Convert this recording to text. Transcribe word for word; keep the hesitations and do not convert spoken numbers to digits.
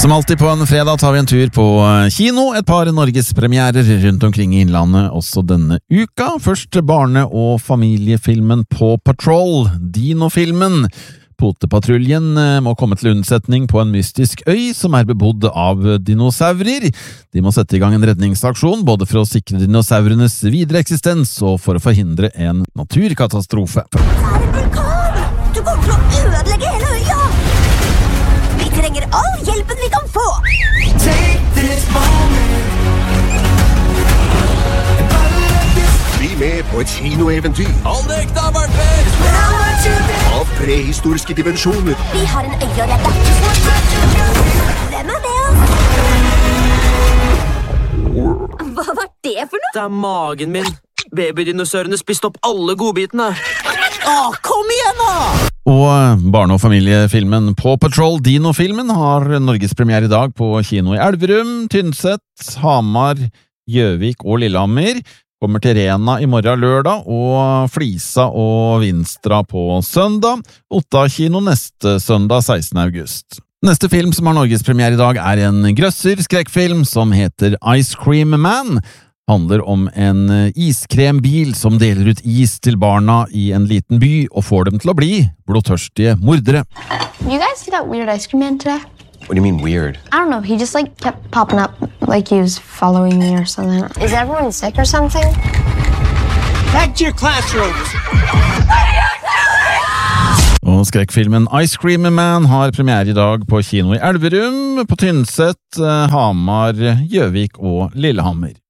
Som alltid på en fredag tar vi en tur på kino, et par norgespremierer rundt omkring i innlandet også denne uka. Først barne- og familiefilmen Paw Patrol, Dino-filmen. Potepatruljen må komme til unnsetning på en mystisk øy som er bebodd av dinosaurer. De må sette i gang en redningsaksjon både for å sikre dinosaurenes videre eksistens og for å forhindre en naturkatastrofe. Det er en vulkan! Du kommer til å ødelegge hele øya! Vi trenger all hjelpen vi kan få! Bli med på et kinoeventyr Aldri har vært med! av prehistoriske dimensjoner. Vi har en øy å redde. Hvem er det? Hva var det for noe? Det er magen min. Babydinosaurene spiste opp alle godbitene. Åh, kom igjen da! Og barne- og familiefilmen Paw Patrol, Dino-filmen, har norgespremiere i dag på kino i Elverum, Tynset, Hamar, Gjøvik og Lillehammer. Kommer til Rena i morgen lørdag, og Flisa og Vinstra på søndag. Otta kino neste søndag, sekstende august. Neste film som har norgespremiere i dag er en grøsser-skrekkfilm som heter Ice Cream Man. Handler om en iskrembil som deler ut is til barna i en liten by og får dem til å bli blodtørstige mordere. You guys see that weird ice cream man today? What do you mean weird? I don't know, he just like kept popping up like he was following me or something. Is everyone sick or something? Back to your classrooms! Og skrekkfilmen Ice Cream Man har premiere i dag på kino i Elverum, på Tynset, Hamar, Gjøvik og Lillehammer.